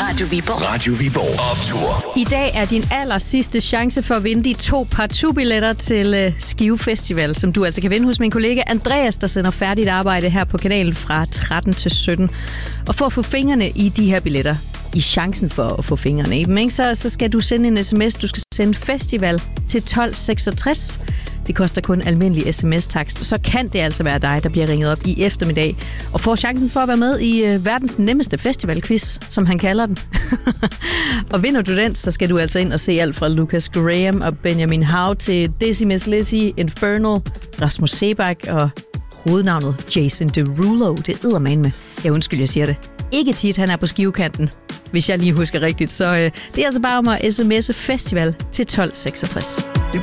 Radio Viborg. Radio Viborg Optur. I dag er din aller sidste chance for at vinde de 2 partout-billetter til Skive Festival, som du altså kan vinde hos min kollega Andreas, der sender færdigt arbejde her på kanalen fra 13 til 17. Og for at få fingrene i de her billetter, i chancen for at få fingrene i dem, ikke? Så skal du sende en sms. Du skal sende festival til 1266. Det koster kun almindelig sms-takst. Så kan det altså være dig, der bliver ringet op i eftermiddag og får chancen for at være med i verdens nemmeste festivalquiz, som han kalder den. Og vinder du den, så skal du altså ind og se alt fra Lucas Graham og Benjamin Howe til Dizzy Miss Lizzy, Infernal, Rasmus Seebach og hovednavnet Jason Derulo. Det æder man med. Ja, undskyld, jeg siger det. Ikke tit, han er på skivekanten, hvis jeg lige husker rigtigt. Så det er altså bare om at sms'e festival til 1266.